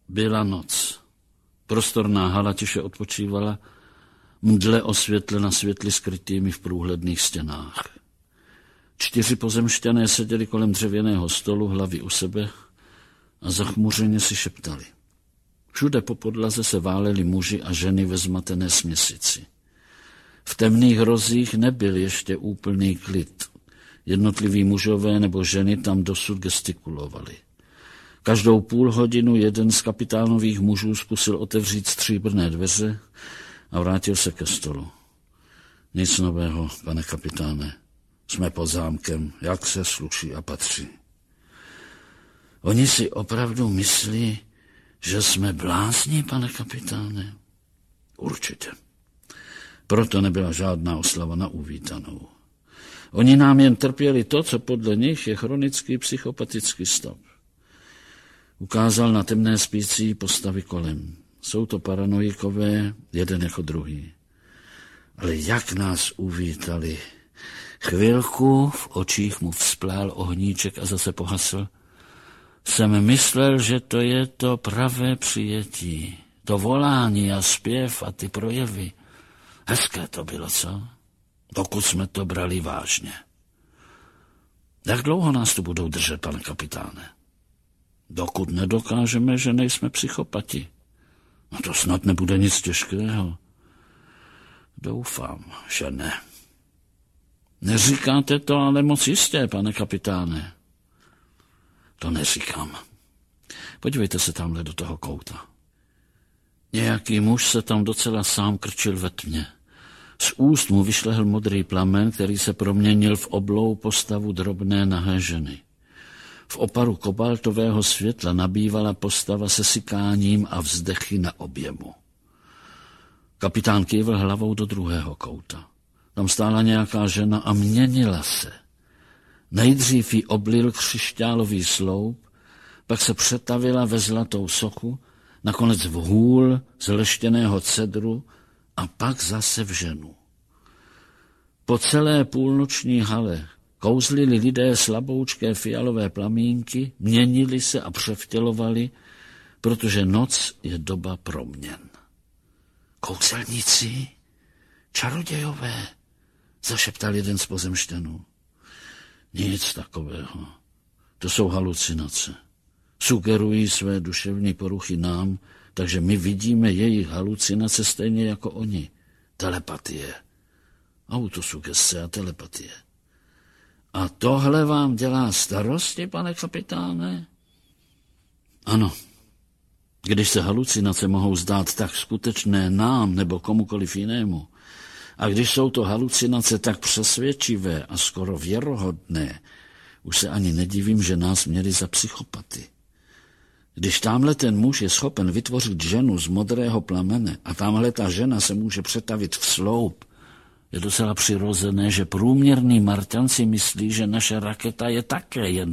Byla noc. Prostorná hala tiše odpočívala, mdle osvětlena světly skrytými v průhledných stěnách. 4 pozemšťané seděli kolem dřevěného stolu, hlavy u sebe a zachmuřeně si šeptali. Všude po podlaze se váleli muži a ženy ve zmatené směsici. V temných rozích nebyl ještě úplný klid. Jednotliví mužové nebo ženy tam dosud gestikulovali. Každou půl hodinu jeden z kapitánových mužů zkusil otevřít stříbrné dveře a vrátil se ke stolu. Nic nového, pane kapitáne. Jsme pod zámkem, jak se sluší a patří. Oni si opravdu myslí, že jsme blázni, pane kapitáne? Určitě. Proto nebyla žádná oslava na uvítanou. Oni nám jen trpěli to, co podle nich je chronický psychopatický stav. Ukázal na temné spící postavy kolem. Jsou to paranoikové, jeden jako druhý. Ale jak nás uvítali. Chvilku v očích mu vzplál ohníček a zase pohasl. Jsem myslel, že to je to pravé přijetí. To volání a zpěv a ty projevy. Hezké to bylo, co? Dokud jsme to brali vážně. Jak dlouho nás tu budou držet, pane kapitáne? Dokud nedokážeme, že nejsme psychopati. No to snad nebude nic těžkého. Doufám, že ne. Neříkáte to ale moc jistě, pane kapitáne. To neříkám. Podívejte se tamhle do toho kouta. Nějaký muž se tam docela sám krčil ve tmě. Z úst mu vyšlehl modrý plamen, který se proměnil v oblou postavu drobné nahé ženy. V oparu kobaltového světla nabývala postava se sykáním a vzdechy na objemu. Kapitán kývl hlavou do druhého kouta. Tam stála nějaká žena a měnila se. Nejdřív jí oblil křišťálový sloup, pak se přetavila ve zlatou sochu, nakonec v hůl z leštěného cedru a pak zase v ženu. Po celé půlnoční hale kouzlili lidé slaboučké fialové plamínky, měnili se a převtělovali, protože noc je doba proměn. Kouzelníci, čarodějové, zašeptal jeden z pozemšťanů. Nic takového. To jsou halucinace. Sugerují své duševní poruchy nám, takže my vidíme jejich halucinace stejně jako oni. Telepatie. Autosugestce a telepatie. A tohle vám dělá starosti, pane kapitáne? Ano. Když se halucinace mohou zdát tak skutečné nám nebo komukoliv jinému, a když jsou to halucinace tak přesvědčivé a skoro věrohodné, už se ani nedivím, že nás měli za psychopaty. Když tamhle ten muž je schopen vytvořit ženu z modrého plamene a tamhle ta žena se může přetavit v sloup, je docela přirozené, že průměrný Marťan si myslí, že naše raketa je také jen